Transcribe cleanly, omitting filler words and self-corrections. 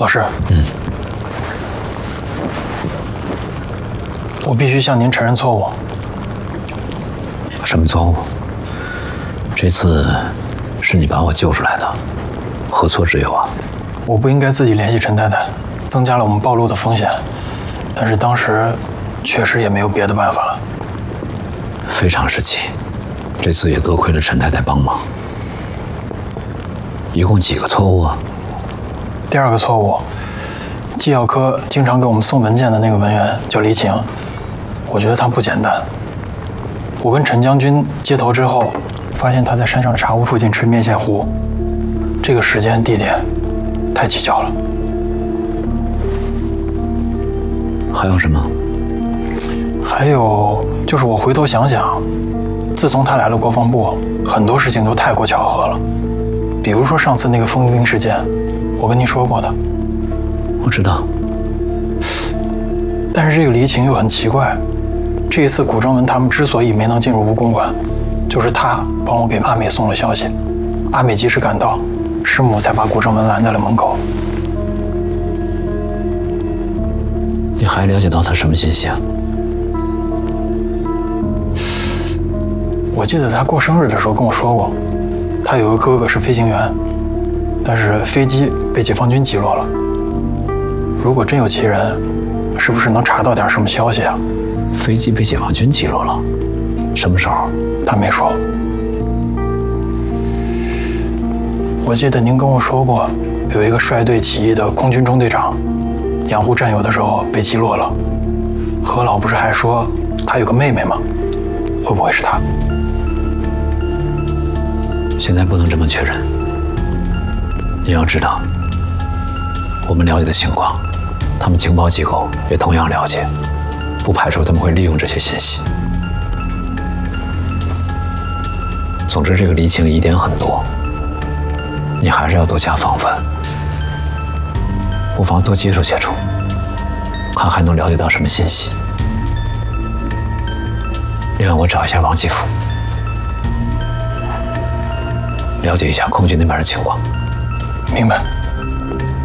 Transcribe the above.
老师，我必须向您承认错误。 什么错误？这次是你把我救出来的，何错之有啊？ 我不应该自己联系陈太太，增加了我们暴露的风险。但是当时确实也没有别的办法了。 非常时期，这次也多亏了陈太太帮忙。一共几个错误啊？ 第二个错误，纪药科经常给我们送文件的那个文员叫黎晴，我觉得他不简单。我跟陈将军接头之后，发现他在山上茶屋附近吃面线糊，这个时间地点太蹊跷了。 还有什么？ 还有就是我回头想想，自从他来了国防部，很多事情都太过巧合了。比如说上次那个封兵事件，我跟您说过的。 我知道。 但是这个黎晴又很奇怪，这一次古正文他们之所以没能进入蜈蚣馆，就是他帮我给阿美送了消息，阿美及时赶到，师母才把古正文拦在了门口。 你还了解到他什么信息啊？ 我记得他过生日的时候跟我说过，他有个哥哥是飞行员，但是飞机被解放军击落了。如果真有其人，是不是能查到点什么消息啊？ 飞机被解放军击落了，什么时候？ 他没说。我记得您跟我说过，有一个率队起义的空军中队长，掩护战友的时候被击落了。何老不是还说他有个妹妹吗？会不会是他？ 现在不能这么确认。你要知道，我们了解的情况，他们情报机构也同样了解，不排除他们会利用这些信息。总之，这个黎晴疑点很多，你还是要多加防范，不妨多接触接触，看还能了解到什么信息。另外，我找一下王继福，了解一下空军那边的情况。 明白。